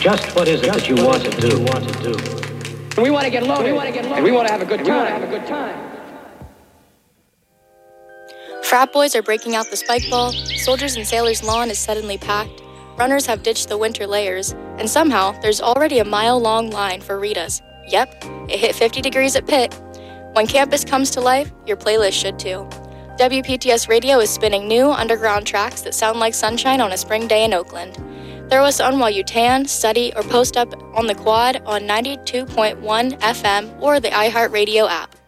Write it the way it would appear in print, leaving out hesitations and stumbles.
Just what is it that you want to do? We want to get loaded, and we want to have a good time. Frat boys are breaking out the spike ball, soldiers and sailors' lawn is suddenly packed, runners have ditched the winter layers, and somehow there's already a mile-long line for Rita's. Yep, it hit 50 degrees at Pitt. When campus comes to life, your playlist should too. WPTS Radio is spinning new underground tracks that sound like sunshine on a spring day in Oakland. Throw us on while you tan, study, or post up on the quad on 92.1 FM or the iHeartRadio app.